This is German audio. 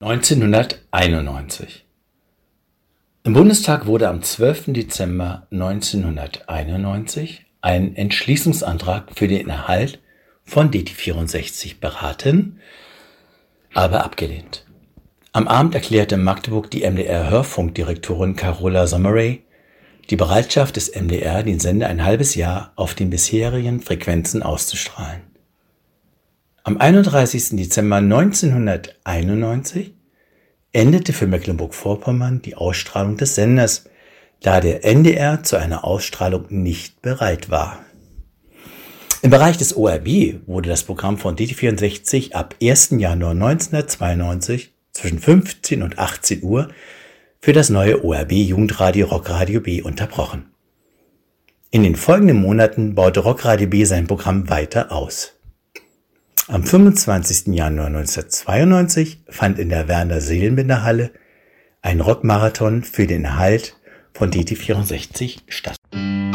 1991. Im Bundestag wurde am 12. Dezember 1991 ein Entschließungsantrag für den Erhalt von DT64 beraten, aber abgelehnt. Am Abend erklärte in Magdeburg die MDR-Hörfunkdirektorin Carola Sommerey die Bereitschaft des MDR, den Sender ein halbes Jahr auf den bisherigen Frequenzen auszustrahlen. Am 31. Dezember 1991 endete für Mecklenburg-Vorpommern die Ausstrahlung des Senders, da der NDR zu einer Ausstrahlung nicht bereit war. Im Bereich des ORB wurde das Programm von DT64 ab 1. Januar 1992 zwischen 15 und 18 Uhr für das neue ORB Jugendradio Rockradio B unterbrochen. In den folgenden Monaten baute Rockradio B sein Programm weiter aus. Am 25. Januar 1992 fand in der Werner-Seelenbinder-Halle ein Rockmarathon für den Erhalt von DT64 statt.